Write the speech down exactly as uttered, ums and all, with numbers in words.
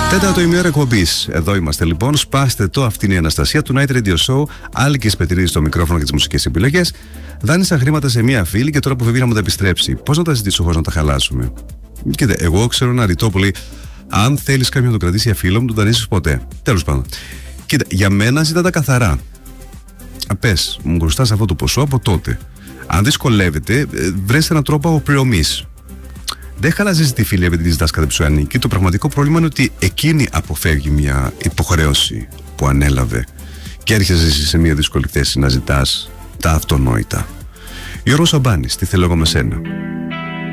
Τέταρτο ημέρα εκπομπής. Εδώ είμαστε λοιπόν. Σπάστε το, αυτή είναι η Αναστασία του Night Radio Show. Άλκης Πετρίδης στο μικρόφωνο και τις μουσικές επιλογές. Δάνεισα χρήματα σε μία φίλη και τώρα που φεύγει να μου τα επιστρέψει. Πώς να τα ζητήσω χωρίς να τα χαλάσουμε? Κοίτα, εγώ ξέρω ένα ρητό που λέει: αν θέλεις κάποιον να το κρατήσει για φίλο μου, τον δανείζεις ποτέ. Τέλος πάντων. Κοίτα, για μένα ζητά τα καθαρά. Πες, μου χρωστάς αυτό το ποσό από τότε. Αν δυσκολεύεται, βρες έναν τρόπο αποπληρωμής. Δεν χαλάζεις τη φίλη επειδή τη ζητάς κάτι που σου ανήκει. Το πραγματικό πρόβλημα είναι ότι εκείνη αποφεύγει μια υποχρέωση που ανέλαβε και έρχεσαι σε μια δύσκολη θέση να ζητάς τα αυτονόητα. Γιώργος Σαμπάνης, τι θέλω εγώ με σένα.